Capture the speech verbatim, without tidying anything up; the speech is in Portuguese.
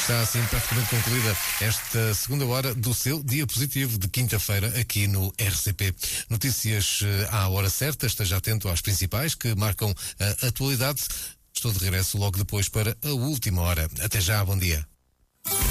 está assim praticamente concluída esta segunda hora do seu dia positivo de quinta-feira aqui no R C P. Notícias à hora certa, esteja atento às principais que marcam a atualidade. Estou de regresso logo depois para a última hora. Até já, bom dia.